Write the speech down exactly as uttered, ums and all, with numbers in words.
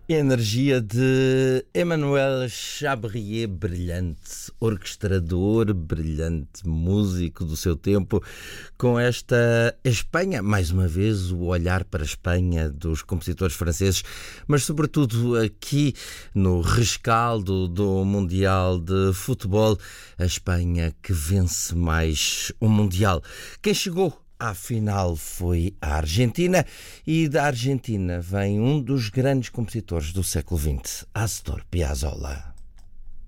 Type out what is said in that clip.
Energia de Emmanuel Chabrier, brilhante orquestrador, brilhante músico do seu tempo, com esta Espanha, mais uma vez o olhar para a Espanha dos compositores franceses, mas sobretudo aqui no rescaldo do Mundial de Futebol, a Espanha que vence mais o Mundial. Quem chegou à final foi a Argentina, e da Argentina vem um dos grandes compositores do século vinte, Astor Piazzolla.